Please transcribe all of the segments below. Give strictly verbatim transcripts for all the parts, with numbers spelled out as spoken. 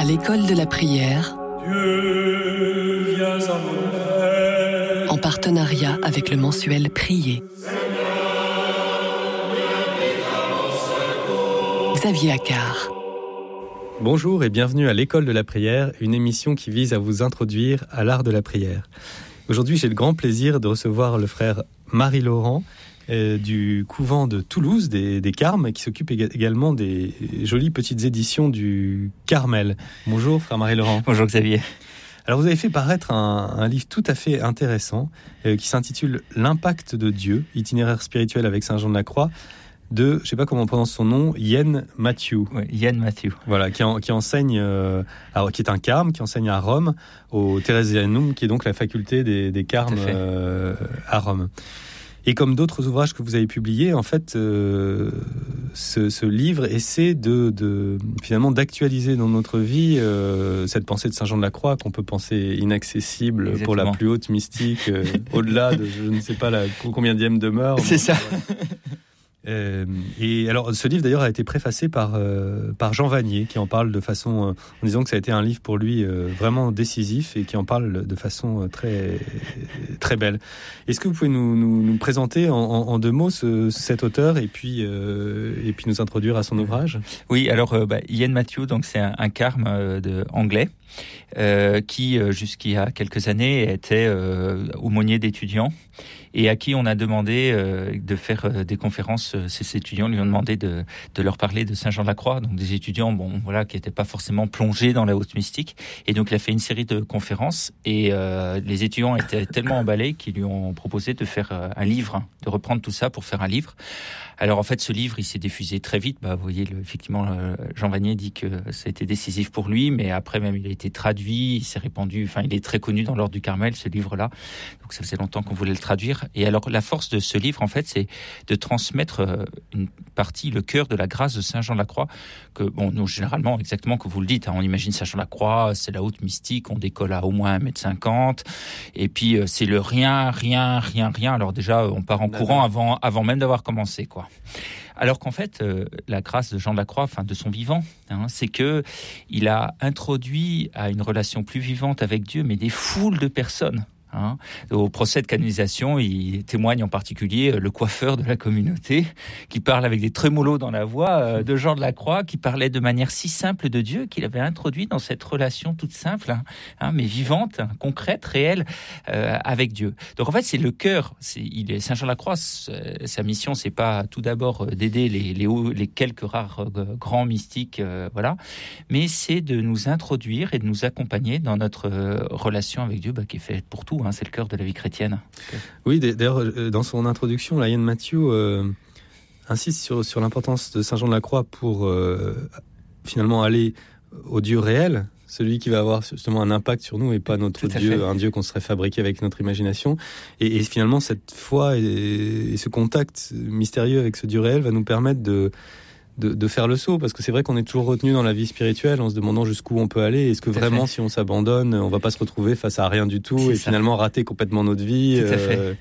l'école de la prière, Dieu, viens à mon aide. En partenariat avec le mensuel Prier. Xavier Accard. Bonjour et bienvenue à l'école de la prière, une émission qui vise à vous introduire à l'art de la prière. Aujourd'hui, j'ai le grand plaisir de recevoir le frère Marie-Laurent euh, du couvent de Toulouse, des, des Carmes, qui s'occupe ég- également des jolies petites éditions du Carmel. Bonjour frère Marie-Laurent. Bonjour Xavier. Alors vous avez fait paraître un, un livre tout à fait intéressant euh, qui s'intitule « L'impact de Dieu, itinéraire spirituel avec Saint Jean de la Croix » de, je ne sais pas comment on prononce son nom, Ian Matthew. Oui, Ian Matthew. Voilà, qui, en, qui enseigne, euh, alors, qui est un carme, qui enseigne à Rome, au Theresianum, qui est donc la faculté des, des carmes euh, à Rome. Et comme d'autres ouvrages que vous avez publiés, en fait, euh, ce, ce livre essaie de, de finalement d'actualiser dans notre vie euh, cette pensée de Saint Jean de la Croix qu'on peut penser inaccessible. Exactement. Pour la plus haute mystique, euh, au-delà de je ne sais pas la combienième demeure. C'est ça. Voilà. Euh, et alors, ce livre d'ailleurs a été préfacé par euh, par Jean Vanier, qui en parle de façon, euh, en disant que ça a été un livre pour lui euh, vraiment décisif et qui en parle de façon euh, très très belle. Est-ce que vous pouvez nous, nous, nous présenter en, en, en deux mots ce, cet auteur et puis euh, et puis nous introduire à son ouvrage? Oui, alors euh, bah, Ian Matthew, donc c'est un, un carme euh, de anglais. Euh, qui, euh, jusqu'il y a quelques années, était euh, aumônier d'étudiants et à qui on a demandé euh, de faire euh, des conférences. Ces étudiants lui ont demandé de, de leur parler de Saint Jean de la Croix, donc des étudiants bon, voilà, qui n'étaient pas forcément plongés dans la haute mystique. Et donc il a fait une série de conférences et euh, les étudiants étaient tellement emballés qu'ils lui ont proposé de faire euh, un livre, hein, de reprendre tout ça pour faire un livre. Alors en fait, ce livre, il s'est diffusé très vite. Bah, vous voyez, le, effectivement, le, Jean Vanier dit que ça a été décisif pour lui, mais après même, il a été traduit, il s'est répandu. Enfin, il est très connu dans l'ordre du Carmel, ce livre-là. Donc ça faisait longtemps qu'on voulait le traduire. Et alors, la force de ce livre, en fait, c'est de transmettre euh, une partie, le cœur de la grâce de Saint Jean de la Croix. Que bon, nous généralement, exactement comme vous le dites, hein, on imagine Saint Jean de la Croix, c'est la haute mystique, on décolle à au moins un mètre cinquante, et puis euh, c'est le rien, rien, rien, rien. Alors déjà, on part en courant avant, avant même d'avoir commencé, quoi. Alors qu'en fait, euh, la grâce de Jean de la Croix, enfin de son vivant, hein, c'est que il a introduit à une relation plus vivante avec Dieu, mais des foules de personnes. Hein. Au procès de canonisation, il témoigne en particulier le coiffeur de la communauté qui parle avec des trémolos dans la voix euh, de Jean de la Croix, qui parlait de manière si simple de Dieu qu'il avait introduit dans cette relation toute simple, hein, hein, mais vivante, concrète, réelle euh, avec Dieu. Donc en fait, c'est le cœur. C'est, il est Saint Jean de la Croix. Sa mission, c'est pas tout d'abord d'aider les, les, les quelques rares euh, grands mystiques, euh, voilà, mais c'est de nous introduire et de nous accompagner dans notre euh, relation avec Dieu, bah, qui est faite pour tout. Hein, c'est le cœur de la vie chrétienne. Oui, d'ailleurs, dans son introduction, là, Ian Matthew euh, insiste sur, sur l'importance de Saint Jean de la Croix pour euh, finalement aller au Dieu réel, celui qui va avoir justement un impact sur nous et pas notre Dieu, fait. un Dieu qu'on serait fabriqué avec notre imagination. Et, et finalement, cette foi et, et ce contact mystérieux avec ce Dieu réel va nous permettre de De, de faire le saut, parce que c'est vrai qu'on est toujours retenu dans la vie spirituelle en se demandant jusqu'où on peut aller. Est-ce que tout vraiment, si on s'abandonne, on va pas se retrouver face à rien du tout c'est et ça. Finalement rater complètement notre vie. Tout à fait. Euh,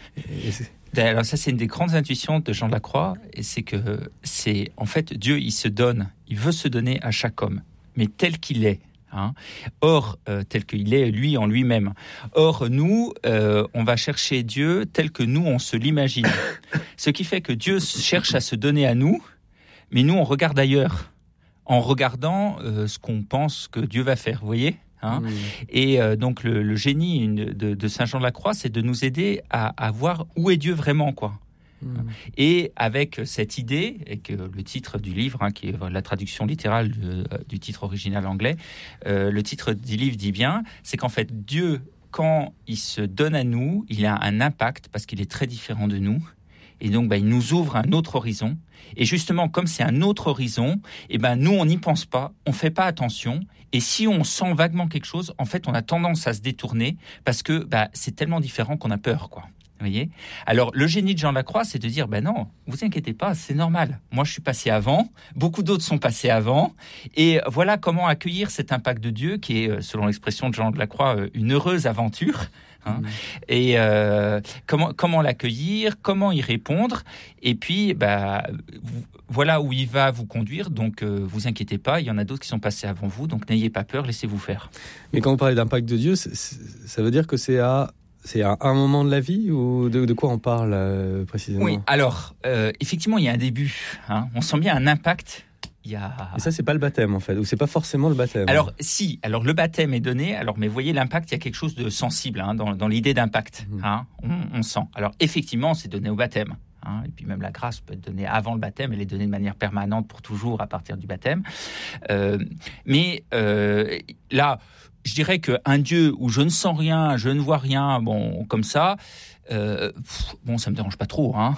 et c'est... Alors ça, c'est une des grandes intuitions de Jean de la Croix, et c'est que c'est en fait Dieu, il se donne, il veut se donner à chaque homme, mais tel qu'il est. Hein. Or, euh, tel qu'il est lui en lui-même. Or, nous, euh, on va chercher Dieu tel que nous, on se l'imagine. Ce qui fait que Dieu cherche à se donner à nous, mais nous, on regarde ailleurs, en regardant euh, ce qu'on pense que Dieu va faire, vous voyez, hein. Mmh. Et euh, donc, le, le génie de, de Saint Jean de la Croix, c'est de nous aider à, à voir où est Dieu vraiment, quoi. Mmh. Et avec cette idée, et que le titre du livre, hein, qui est la traduction littérale de, du titre original anglais, euh, le titre du livre dit bien, c'est qu'en fait, Dieu, quand il se donne à nous, il a un impact, parce qu'il est très différent de nous. Et donc, bah, il nous ouvre un autre horizon. Et justement, comme c'est un autre horizon, eh ben, nous, on n'y pense pas, on fait pas attention. Et si on sent vaguement quelque chose, en fait, on a tendance à se détourner parce que bah, c'est tellement différent qu'on a peur, quoi. Vous voyez ? Alors, le génie de Jean de la Croix, c'est de dire, ben non, vous inquiétez pas, c'est normal. Moi, je suis passé avant, beaucoup d'autres sont passés avant. Et voilà comment accueillir cet impact de Dieu qui est, selon l'expression de Jean de la Croix, une heureuse aventure. Hein. Mmh. Et euh, comment comment l'accueillir, comment y répondre, et puis bah voilà où il va vous conduire. Donc euh, vous inquiétez pas, il y en a d'autres qui sont passés avant vous, donc n'ayez pas peur, laissez-vous faire. Mais quand vous parlez d'impact de Dieu, c'est, c'est, ça veut dire que c'est à C'est à un moment de la vie ou de, de quoi on parle euh, précisément ? Oui, alors, euh, effectivement, il y a un début. Hein. On sent bien un impact. Il y a... Et ça, c'est pas le baptême, en fait, ou c'est pas forcément le baptême ? Alors, si, alors le baptême est donné, alors, mais vous voyez, l'impact, il y a quelque chose de sensible hein, dans, dans l'idée d'impact. Mmh. Hein. On, on sent. Alors, effectivement, c'est donné au baptême. Hein. Et puis même la grâce peut être donnée avant le baptême, elle est donnée de manière permanente pour toujours à partir du baptême. Euh, mais euh, là... Je dirais qu'un Dieu où je ne sens rien, je ne vois rien, bon, comme ça, euh, pff, bon, ça me dérange pas trop. Hein.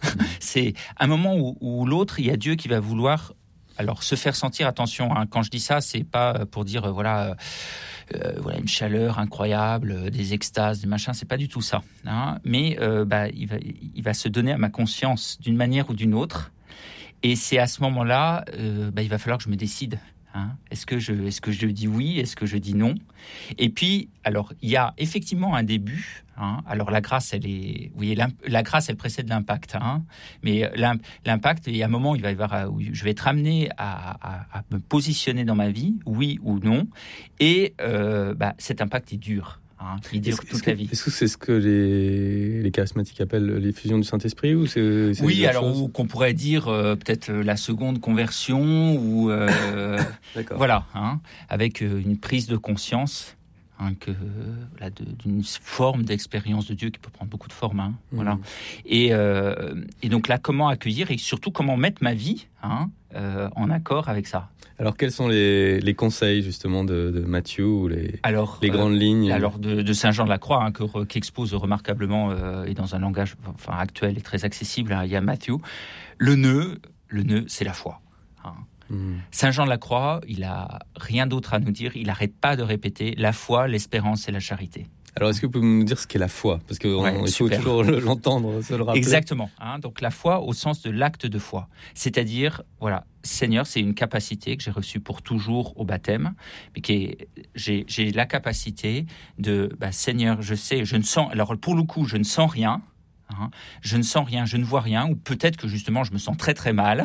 C'est un moment où, où l'autre, il y a Dieu qui va vouloir, alors se faire sentir. Attention, hein, quand je dis ça, c'est pas pour dire euh, voilà, euh, voilà une chaleur incroyable, euh, des extases, des machins. C'est pas du tout ça. Hein. Mais euh, bah, il va, il va se donner à ma conscience d'une manière ou d'une autre. Et c'est à ce moment-là, euh, bah, il va falloir que je me décide. Hein, est-ce que je, est-ce que je dis oui, est-ce que je dis non ? Et puis, alors, il y a effectivement un début. Hein, alors, la grâce, elle est, vous voyez, la grâce, elle précède l'impact. Hein, mais l'impact, il y a un moment, il va y avoir, où je vais être amené à, à, à me positionner dans ma vie, oui ou non. Et euh, bah, cet impact, il dure. Hein, il dure toute que, la vie. Est-ce que c'est ce que les, les charismatiques appellent l'effusion du Saint-Esprit ou c'est, c'est Oui, alors ou qu'on pourrait dire euh, peut-être la seconde conversion ou euh, voilà, hein, avec euh, une prise de conscience hein, que là, de, d'une forme d'expérience de Dieu qui peut prendre beaucoup de formes, hein, mmh. voilà. Et, euh, et donc là, comment accueillir et surtout comment mettre ma vie hein, euh, en accord avec ça. Alors, quels sont les, les conseils, justement, de, de Matthieu ou les, alors, les grandes euh, lignes Alors, de, de Saint Jean de la Croix, hein, que, qui expose remarquablement, euh, et dans un langage enfin, actuel et très accessible, hein, il y a Matthieu. Le nœud, le nœud, c'est la foi. Hein. Mmh. Saint Jean de la Croix, il a rien d'autre à nous dire, il n'arrête pas de répéter la foi, l'espérance et la charité. Alors, est-ce que vous pouvez nous dire ce qu'est la foi ? Parce qu'il ouais, faut toujours l'entendre, se le rappeler. Exactement. Hein, donc, la foi au sens de l'acte de foi. C'est-à-dire, voilà, Seigneur, c'est une capacité que j'ai reçue pour toujours au baptême, mais qui est, j'ai, j'ai la capacité de, bah, Seigneur, je sais, je ne sens, alors pour le coup, je ne sens rien, hein, je ne sens rien, je ne vois rien, ou peut-être que justement, je me sens très très mal,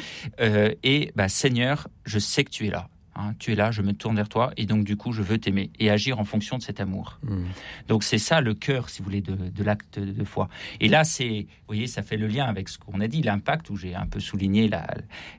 euh, et bah, Seigneur, je sais que tu es là. Hein, tu es là, je me tourne vers toi et donc du coup je veux t'aimer et agir en fonction de cet amour. Mmh. Donc c'est ça le cœur, si vous voulez, de, de l'acte de foi. Et là, c'est, vous voyez, ça fait le lien avec ce qu'on a dit, l'impact où j'ai un peu souligné la,